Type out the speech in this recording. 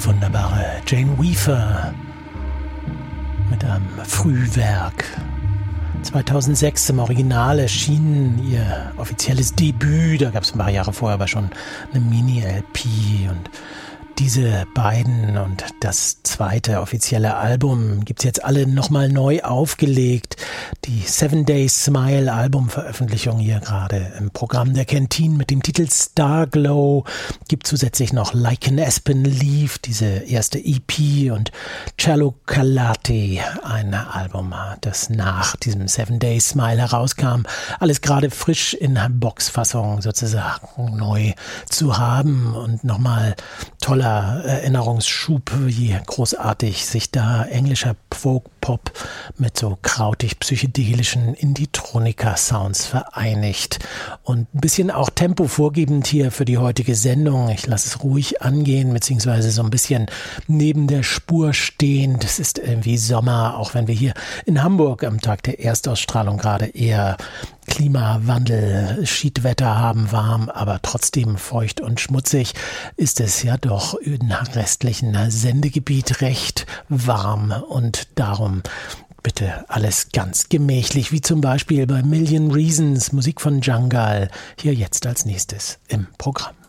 wunderbare Jane Weaver mit einem Frühwerk. 2006 im Original erschien ihr offizielles Debüt. Da gab es ein paar Jahre vorher aber schon eine Mini-LP. Und diese beiden und das zweite offizielle Album gibt's jetzt alle nochmal neu aufgelegt. Die 7 Days Smile Albumveröffentlichung hier gerade im Programm der Canteen mit dem Titel Starglow. Gibt zusätzlich noch Like an Aspen Leaf, diese erste EP, und Cello Calate, ein Album, das nach diesem 7 Days Smile herauskam. Alles gerade frisch in Boxfassung sozusagen neu zu haben und nochmal toller Erinnerungsschub, wie großartig sich da englischer Folk-Pop mit so krautig-psychedelischen Indie-Tronika-Sounds vereinigt. Und ein bisschen auch Tempo vorgebend hier für die heutige Sendung. Ich lasse es ruhig angehen, beziehungsweise so ein bisschen neben der Spur stehen. Das ist irgendwie Sommer, auch wenn wir hier in Hamburg am Tag der Erstausstrahlung gerade eher Klimawandel, Schiedwetter haben, warm, aber trotzdem feucht und schmutzig, ist es ja doch im restlichen Sendegebiet recht warm, und darum bitte alles ganz gemächlich, wie zum Beispiel bei Million Reasons, Musik von Jungle, hier jetzt als nächstes im Programm.